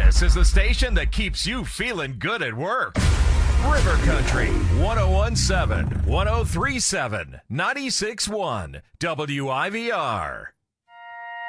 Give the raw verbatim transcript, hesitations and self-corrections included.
This is the station that keeps you feeling good at work. River Country, one oh one point seven, one oh three point seven, ninety-six point one, W I V R.